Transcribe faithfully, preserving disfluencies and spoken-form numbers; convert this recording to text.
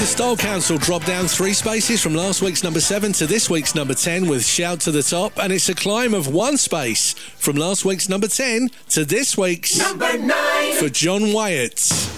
The Style Council dropped down three spaces from last week's number seven to this week's number ten with Shout to the Top, and it's a climb of one space from last week's number ten to this week's number nine for John Wyatt.